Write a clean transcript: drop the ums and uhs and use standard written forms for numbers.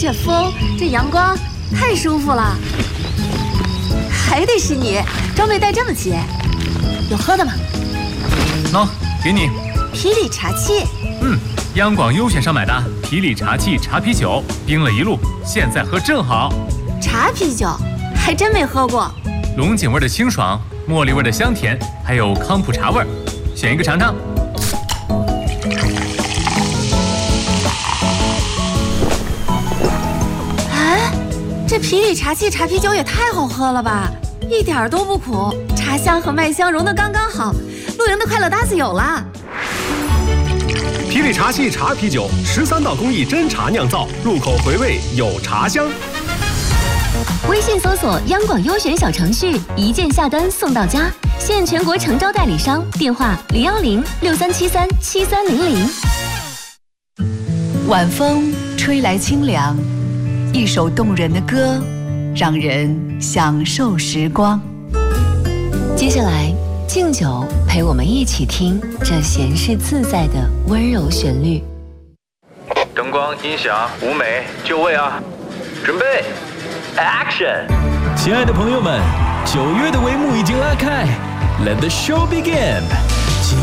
这风，这阳光，太舒服了。还得是你，装备带这么齐。有喝的吗？ 喏，给你。 啤礼茶器。 央广优选上买的啤礼茶器茶啤酒，冰了一路，现在喝正好。 茶啤酒，还真没喝过。 龙井味的清爽，茉莉味的香甜，还有康普茶味，选一个尝尝。 哎，这啤礼茶器茶啤酒也太好喝了吧！一点都不苦，茶香和麦香融得刚刚好，露营的快乐搭子有了。 啤礼茶器茶啤酒，13道工艺真茶酿造，入口回味有茶香。 微信搜索央广优选小程序，一键下单送到家，现全国诚招代理商，电话010-6373-7300。 晚风吹来清凉，一首动人的歌，让人享受时光。 接下来，敬酒陪我们一起听这闲适自在的温柔旋律。 灯光、音响、舞美就位啊！准备 ，Action！ 亲爱的朋友们，9月的帷幕已经拉开 ，Let the show begin！